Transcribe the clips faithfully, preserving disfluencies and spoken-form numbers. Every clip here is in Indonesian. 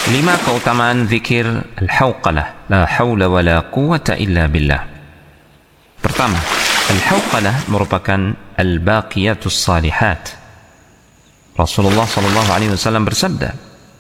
Lima keutamaan zikir al-hawqalah, la hawla wa la quwata illa billah. Pertama, al-hawqalah merupakan al-baqiyatus salihat. Rasulullah sallallahu alaihi wasallam bersabda,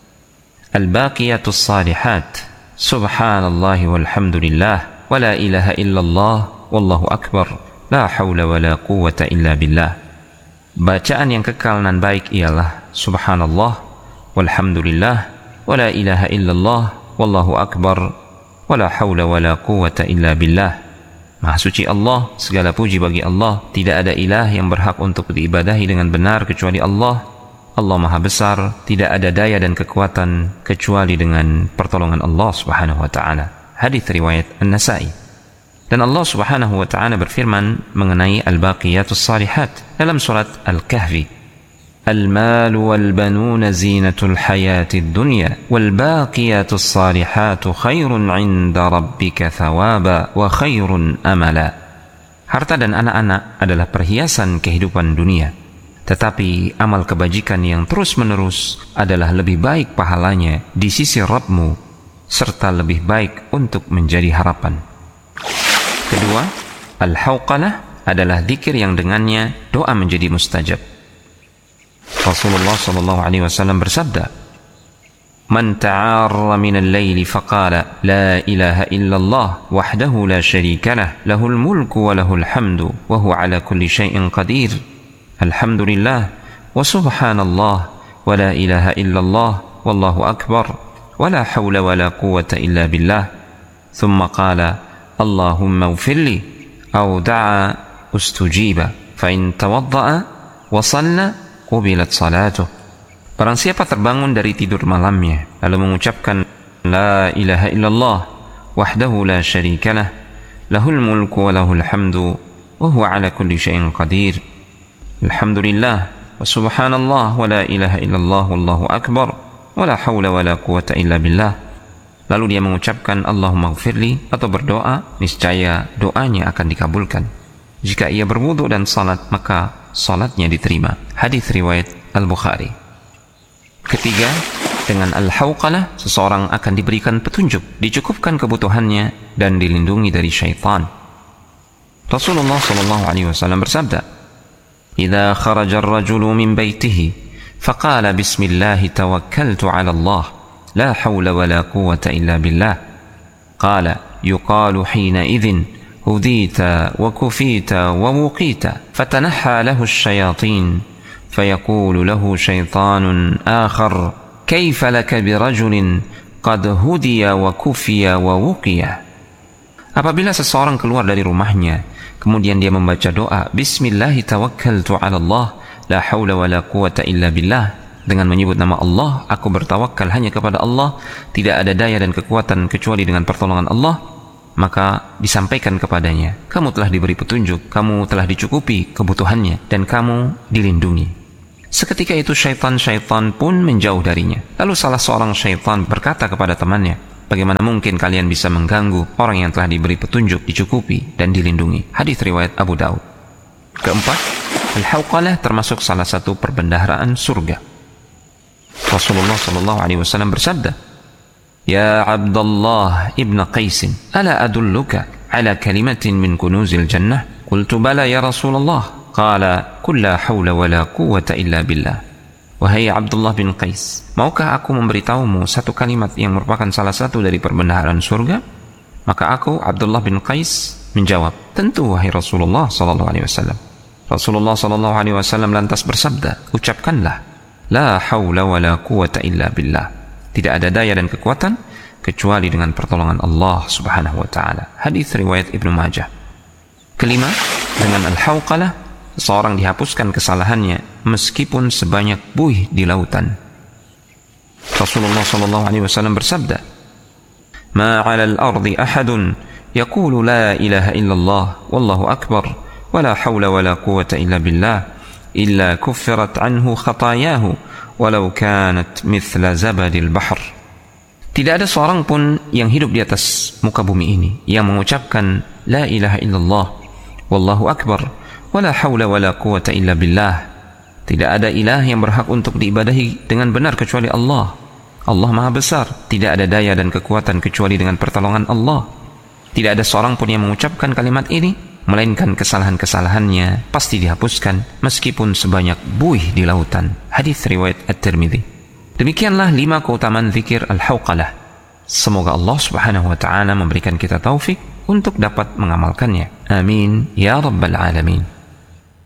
al-baqiyatus salihat, subhanallah walhamdulillah, wa la ilaha illallah, wallahu akbar, la hawla wa la quwata illa billah. Bacaan yang kekal nan baik ialah subhanallah walhamdulillah, wa la ilaha illallah, wallahu akbar, wa la hawla wa la quwata illa billah. Maha suci Allah, segala puji bagi Allah, tidak ada ilah yang berhak untuk diibadahi dengan benar kecuali Allah. Allah Maha besar, tidak ada daya dan kekuatan kecuali dengan pertolongan Allah Subhanahu wa taala. Hadis riwayat An-Nasa'i. Dan Allah Subhanahu wa taala berfirman mengenai al-baqiyatus salihat dalam surat Al-Kahfi, المال والبنون زينة الحياة الدنيا والباقيات الصالحات خير عند ربك ثوابا وخير أملا. Harta dan anak-anak adalah perhiasan kehidupan dunia, tetapi amal kebajikan yang terus-menerus adalah lebih baik pahalanya di sisi Rabbmu, serta lebih baik untuk menjadi harapan. Kedua, al-hawqalah adalah zikir yang dengannya doa menjadi mustajab. Rasulullah sallallahu alaihi wasallam bersabda, "Man ta'arra min al-lail faqala la ilaha illallah wahdahu la syarika lah, lahul mulku wa lahul hamdu wa huwa ala kulli syai'in qadir. Alhamdulillah wa subhanallah wa la ilaha illallah wallahu akbar wa la hawla wa la quwwata illa billah. Thumma qala Allahumma ighfirli aw da'a ustujiba fa in tawadda'a wa shalla qubilat salatuh." Barang siapa terbangun dari tidur malamnya lalu mengucapkan la ilaha illallah wahdahu la syarika lah, lahul mulku wa lahul hamdu wa huwa ala kulli syai'in qadir. Alhamdulillah wa subhanallah wa la ilaha illallah wallahu akbar wa la hawla wa la quwata illa billah. Lalu dia mengucapkan Allahumma ighfirli atau berdoa, niscaya doanya akan dikabulkan. Jika ia berwudu dan salat, maka salatnya diterima. Hadis riwayat Al-Bukhari. Ketiga, dengan al-hawqalah seseorang akan diberikan petunjuk, dicukupkan kebutuhannya dan dilindungi dari syaitan. Rasulullah sallallahu alaihi wasallam bersabda, "Idza kharaja ar-rajulu min baitihi faqala bismillah tawakkaltu 'ala Allah, la hawla wa la quwwata illa billah." Qala yuqalu hina idzin هديت وكفيت ووقيت فتنحى له الشياطين فيقول له شيطان آخر كيف لك برجل قد هدي وكفي ووقي. Apabila seseorang keluar dari rumahnya kemudian dia membaca doa Bismillah tawakkaltu 'ala Allah, la haula wa la quwata illa billah, dengan menyebut nama Allah, aku bertawakal hanya kepada Allah, tidak ada daya dan kekuatan kecuali dengan pertolongan Allah, maka disampaikan kepadanya, kamu telah diberi petunjuk, kamu telah dicukupi kebutuhannya, dan kamu dilindungi. Seketika itu syaitan-syaitan pun menjauh darinya. Lalu salah seorang syaitan berkata kepada temannya, bagaimana mungkin kalian bisa mengganggu orang yang telah diberi petunjuk, dicukupi, dan dilindungi. Hadis riwayat Abu Daud. Keempat, al-hawqalah termasuk salah satu perbendaharaan surga. Rasulullah sallallahu alaihi wasallam bersabda, "Ya Abdullah ibn Qais, ala adulluka ala kalimatin min kunuzil jannah?" Qultu bala ya Rasulullah. Qala qul la hawla wa la quwwata illa billah. Wahai Abdullah bin Qais, maukah aku memberitahumu satu kalimat yang merupakan salah satu dari perbendaharaan surga? Maka aku, Abdullah bin Qais, menjawab, tentu wahai Rasulullah sallallahu alaihi wasallam. Rasulullah sallallahu alaihi wasallam lantas bersabda, ucapkanlah la hawla wa la quwwata illa billah. Tidak ada daya dan kekuatan kecuali dengan pertolongan Allah Subhanahu wa taala. Hadis riwayat Ibnu Majah. Kelima, dengan al-hawqalah seseorang dihapuskan kesalahannya meskipun sebanyak buih di lautan. Rasulullah sallallahu alaihi wasallam bersabda, "Ma 'alal ardi ahadun yaqulu la ilaha illallah wallahu akbar wa la hawla wa la quwwata illa billah illa kuffirat anhu khatayahu walau kanat mithla zabadil bahr." Tidak ada seorang pun yang hidup di atas muka bumi ini yang mengucapkan la ilaha illallah wallahu akbar wala hawla wala quwata illa billah. Tidak ada ilah yang berhak untuk diibadahi dengan benar kecuali Allah. Allah Maha Besar, tidak ada daya dan kekuatan kecuali dengan pertolongan Allah. Tidak ada seorang pun yang mengucapkan kalimat ini, melainkan kesalahan-kesalahannya pasti dihapuskan, meskipun sebanyak buih di lautan. Hadis riwayat At-Tirmidzi. Demikianlah lima keutamaan zikir al-hauqalah. Semoga Allah Subhanahu wa ta'ala memberikan kita taufik untuk dapat mengamalkannya. Amin ya rabbal alamin.